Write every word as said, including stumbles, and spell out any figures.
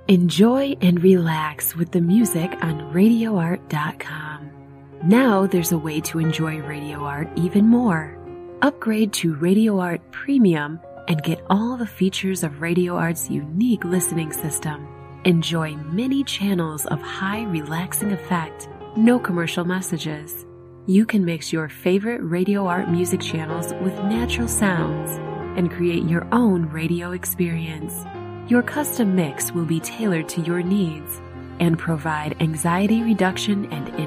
Enjoy and relax with the music on radio art dot com. Now there's a way to enjoy Radio Art even more. Upgrade to Radio Art Premium and get all the features of Radio Art's unique listening system. Enjoy many channels of high relaxing effect, no commercial messages. You can mix your favorite Radio Art music channels with natural sounds and create your own radio experience. Your custom mix will be tailored to your needs and provide anxiety reduction and